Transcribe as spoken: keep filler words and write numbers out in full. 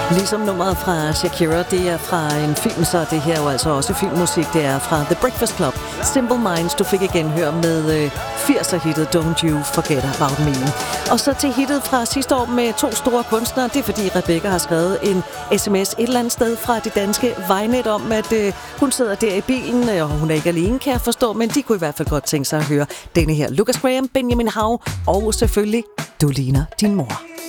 Ligesom nummeret fra Shakira, det er fra en film, så det her er jo altså også filmmusik. Det er fra The Breakfast Club. Simple Minds, du fik igen hør med øh, firser-hittet Don't You Forget About Me. Og så til hittet fra sidste år med to store kunstnere. Det er fordi Rebecca har skrevet en sms et eller andet sted fra det danske vejnet om, at øh, hun sidder der i bilen, og hun er ikke alene, kan jeg forstå, men de kunne i hvert fald godt tænke sig at høre denne her. Lucas Graham, Benjamin Hav og selvfølgelig Du ligner din mor.